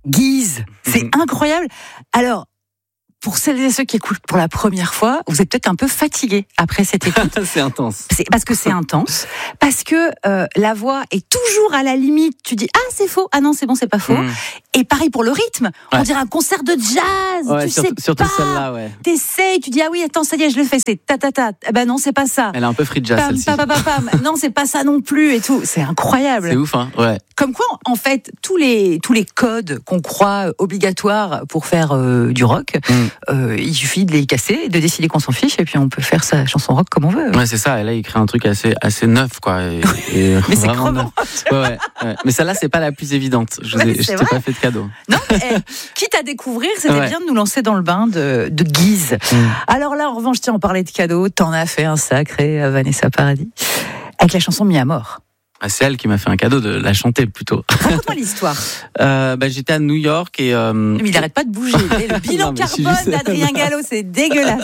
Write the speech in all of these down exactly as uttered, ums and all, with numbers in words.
Guise, c'est incroyable. Alors, pour celles et ceux qui écoutent pour la première fois, vous êtes peut-être un peu fatigués après cette écoute. C'est intense. C'est parce que c'est intense, parce que euh, la voix est toujours à la limite. Tu dis ah c'est faux, ah non c'est bon c'est pas faux. Mmh. Et pareil pour le rythme, ouais. On dirait un concert de jazz. Ouais, tu surtout, sais surtout pas. Celle-là, ouais. T'essayes, tu dis ah oui attends ça y est je le fais, c'est ta ta ta. Eh ben non c'est pas ça. Elle est un peu free jazz pam, celle-ci. Pam, pam, pam, pam. Non c'est pas ça non plus et tout. C'est incroyable. C'est ouf hein. Ouais. Comme quoi en fait tous les tous les codes qu'on croit obligatoires pour faire euh, du rock, mmh. euh, il suffit de les casser, de décider qu'on s'en fiche et puis on peut faire sa chanson rock comme on veut. Ouais c'est ça. Et là il crée un truc assez assez neuf quoi. Et, et mais c'est crevant. Ouais, ouais, ouais. Mais celle-là c'est pas la plus évidente. Je ouais, ai, je t'ai pas fait de cadeau. Non. Eh, quitte à découvrir, c'était ouais. bien de nous lancer dans le bain de, de Guise. Mmh. Alors là, en revanche, tiens, on parlait de cadeaux. T'en as fait un sacré à Vanessa Paradis avec la chanson Mis à mort. Ah, c'est elle qui m'a fait un cadeau de la chanter plutôt. Raconte-moi l'histoire. Euh, bah, j'étais à New York et. Euh... Mais il n'arrête pas de bouger. Le bilan non, carbone juste... d'Adrien Gallo, c'est dégueulasse.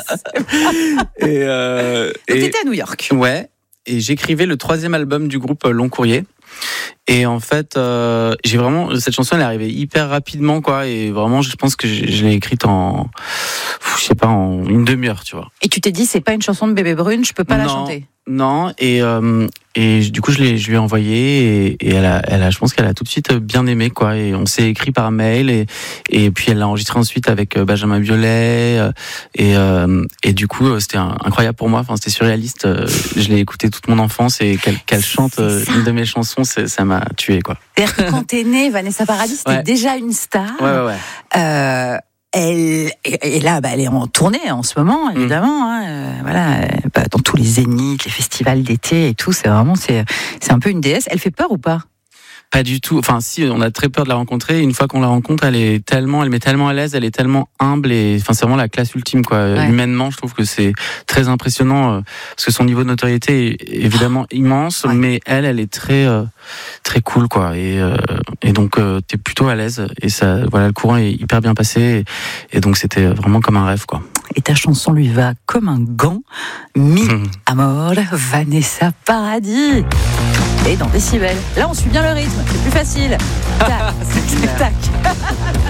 et euh, Donc et... t'étais à New York. Ouais. Et j'écrivais le troisième album du groupe Long Courrier. Et en fait, euh, j'ai vraiment cette chanson, elle est arrivée hyper rapidement, quoi. Et vraiment, je pense que je, je l'ai écrite en, je sais pas, en une demi-heure, tu vois. Et tu t'es dit, c'est pas une chanson de Bébé Brune, je peux pas non, la chanter. Non. Et euh, et du coup, je l'ai, je lui ai envoyé et, et elle a, elle a, je pense qu'elle a tout de suite bien aimé, quoi. Et on s'est écrit par mail et et puis elle l'a enregistré ensuite avec Benjamin Biolay et euh, et du coup, c'était incroyable pour moi. Enfin, c'était surréaliste. Je l'ai écouté toute mon enfance et qu'elle, qu'elle chante une de mes chansons, c'est, ça m'a tué, quoi. C'est-à-dire que quand t'es née, Vanessa Paradis, c'était ouais. déjà une star. Ouais, ouais, ouais. Euh, elle, et, et là, bah, elle est en tournée en ce moment, évidemment. Mmh. Hein, euh, voilà, bah, dans tous les zéniths, les festivals d'été et tout, c'est vraiment, c'est, c'est un peu une déesse. Elle fait peur ou pas ? Pas du tout. Enfin, si, on a très peur de la rencontrer. Une fois qu'on la rencontre, elle est tellement, elle met tellement à l'aise, elle est tellement humble et, enfin, c'est vraiment la classe ultime, quoi. Ouais. Humainement, je trouve que c'est très impressionnant euh, parce que son niveau de notoriété est évidemment oh. immense, ouais. mais elle, elle est très, euh, très cool, quoi. Et, euh, et donc, euh, t'es plutôt à l'aise et ça, voilà, le courant est hyper bien passé et, et donc c'était vraiment comme un rêve, quoi. Et ta chanson lui va comme un gant. Mis à mort, Vanessa Paradis. Et dans Décibel. Là, on suit bien le rythme, c'est plus facile. Tac, tac, tac.